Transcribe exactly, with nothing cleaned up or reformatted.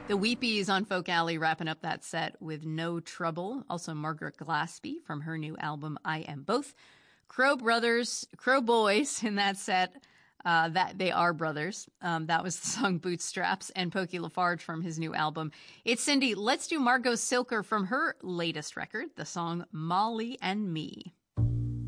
The Weepies on Folk Alley wrapping up that set with No Trouble. Also Margaret Glaspie from her new album I Am Both. Crow Brothers, Crow Boys in that set. Uh, that they are brothers. Um, that was the song Bootstraps, and Pokey Lafarge from his new album. It's Cindy. Let's do Margot Silker from her latest record, the song Molly and Me.